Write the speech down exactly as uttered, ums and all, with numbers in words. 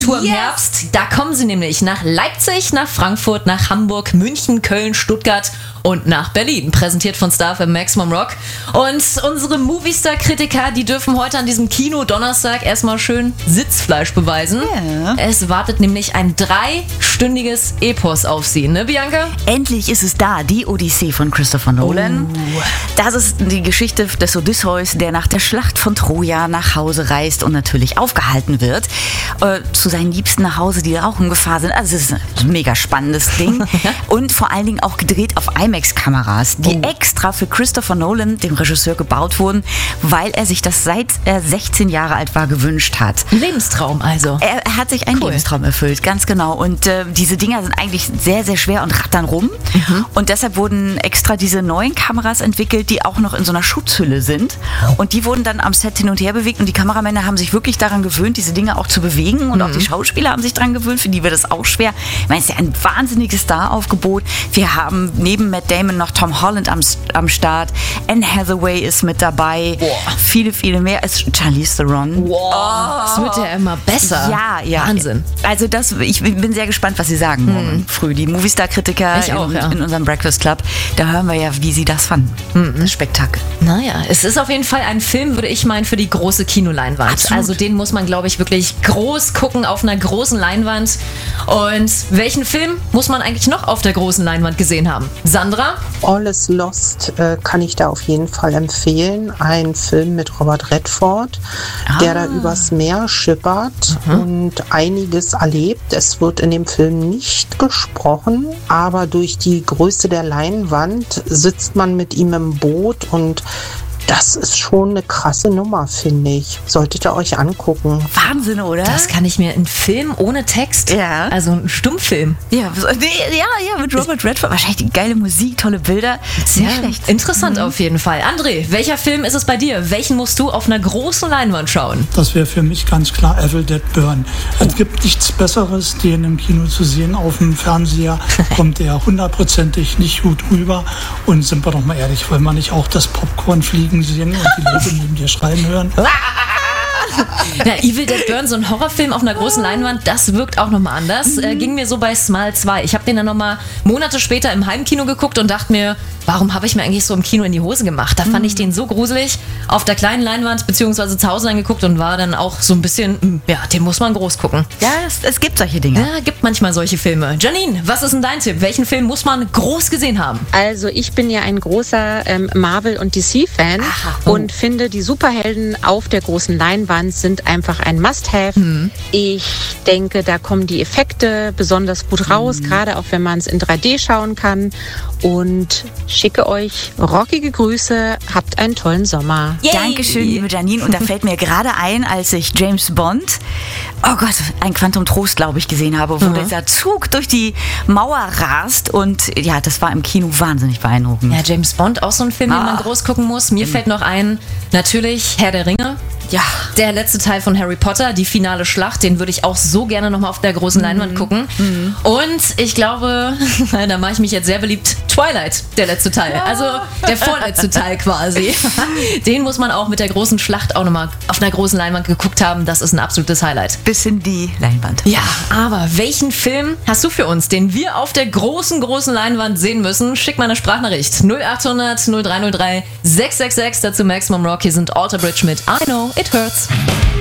Tour im Yes. Herbst. Da kommen sie nämlich nach Leipzig, nach Frankfurt, nach Hamburg, München, Köln, Stuttgart und nach Berlin. Präsentiert von Star F M Maximum Rock. Und unsere Movistar-Kritiker, die dürfen heute an diesem Kino-Donnerstag erstmal schön Sitzfleisch beweisen. Ja. Es wartet nämlich ein dreistündiges Epos auf sie, ne Bianca? Endlich ist es da, die Odyssee von Christopher Nolan. Oh. Das ist die Geschichte des Odysseus, der nach der Schlacht von Troja nach Hause reist und natürlich aufgehalten wird. Äh, zu seinen Liebsten nach Hause, die auch in Gefahr sind. Also es ist ein mega spannendes Ding. Und vor allen Dingen auch gedreht auf IMAX-Kameras, die Oh. extra für Christopher Nolan, dem Regisseur, gebaut wurden, weil er sich das seit er sechzehn Jahre alt war gewünscht hat. Ein Lebenstraum also. Er, er hat sich einen Cool. Lebenstraum erfüllt, ganz genau. Und äh, diese Dinger sind eigentlich sehr, sehr schwer und rattern rum. Mhm. Und deshalb wurden extra diese neuen Kameras entwickelt, die auch noch in so einer Schutzhülle sind. Und die wurden dann am Set hin und her bewegt. Und die Kameramänner haben sich wirklich daran gewöhnt, diese Dinge auch zu bewegen. Und Mhm. auch die Schauspieler haben sich daran gewöhnt. Für die wird es auch schwer. Ich meine, es ist ja ein wahnsinniges Star-Aufgebot. Wir haben neben Matt Damon noch Tom Holland am, am Start. Anne Hathaway ist mit dabei. Boah. Viele, viele mehr. Es ist Charlize Theron. Wow. Es wird ja immer besser. Ja, ja. Wahnsinn. Also das, ich bin sehr gespannt, was Sie sagen morgen früh. Die Movistar-Kritiker Ich auch, in, ja. in unserem Breakfast Club, da hören wir ja, wie Sie das fanden. Das Spektakel. Naja, es ist auf jeden Fall ein Film, würde ich meinen, für die große Kinoleinwand. Absolut. Also den muss man, glaube ich, wirklich groß gucken auf einer großen Leinwand. Und welchen Film muss man eigentlich noch auf der großen Leinwand gesehen haben? Sandra? All is Lost äh, kann ich da auf jeden Fall empfehlen. Ein Film mit Robert Redford, der da übers Meer schippert und einiges erlebt. Es wird in dem Film nicht gesprochen, aber durch die Größe der Leinwand sitzt man mit ihm im Boot und das ist schon eine krasse Nummer, finde ich. Solltet ihr euch angucken. Wahnsinn, oder? Das kann ich mir, ein Film ohne Text? Ja. Also ein Stummfilm. ja, was- nee, ja, ja, mit Robert Redford. Wahrscheinlich die geile Musik, tolle Bilder. Sehr Nicht schlecht. interessant auf jeden Fall. André, welcher Film ist es bei dir? Welchen musst du auf einer großen Leinwand schauen? Das wäre für mich ganz klar Evil Dead Burn. Es gibt nichts Besseres, den im Kino zu sehen. Auf dem Fernseher kommt er hundertprozentig nicht gut rüber. Und sind wir doch mal ehrlich, wollen wir nicht auch das Popcorn fliegen sehen und die Leute neben dir schreien hören? Ja, Evil Dead Burn, so ein Horrorfilm auf einer großen Leinwand, das wirkt auch nochmal anders. Äh, ging mir so bei Smile zwei. Ich habe den dann nochmal Monate später im Heimkino geguckt und dachte mir, warum habe ich mir eigentlich so im Kino in die Hose gemacht? Da fand ich den so gruselig. Auf der kleinen Leinwand beziehungsweise zu Hause angeguckt und war dann auch so ein bisschen, mm, ja, den muss man groß gucken. Ja, es, es gibt solche Dinge. Ja, gibt manchmal solche Filme. Janine, was ist denn dein Tipp? Welchen Film muss man groß gesehen haben? Also ich bin ja ein großer ähm, Marvel- und D C-Fan oh. und finde, die Superhelden auf der großen Leinwand sind einfach ein Must-Have. Ich denke, da kommen die Effekte besonders gut raus, gerade auch wenn man es in drei D schauen kann. Und schicke euch rockige Grüße, habt einen tollen Sommer. Yay. Dankeschön, liebe Janine. Und da fällt mir gerade ein, als ich James Bond, oh Gott, ein Quantum Trost, glaube ich, gesehen habe, wo Mhm. dieser Zug durch die Mauer rast. Und ja, das war im Kino wahnsinnig beeindruckend. Ja, James Bond, auch so ein Film, den man Ah. groß gucken muss. Mir fällt noch ein, natürlich Herr der Ringe. Ja. Der letzte Teil von Harry Potter, die finale Schlacht, den würde ich auch so gerne nochmal auf der großen Leinwand gucken. Und ich glaube, da mache ich mich jetzt sehr beliebt, Twilight, der letzte Teil. Also der vorletzte Teil quasi. Den muss man auch mit der großen Schlacht auch nochmal auf einer großen Leinwand geguckt haben. Das ist ein absolutes Highlight. Bis in die Leinwand. Ja, aber welchen Film hast du für uns, den wir auf der großen, großen Leinwand sehen müssen? Schick mal eine Sprachnachricht. null acht hundert null drei null drei sechs sechs sechs, dazu Maximum Rock. Hier sind Alter Bridge mit I Know It Hurts.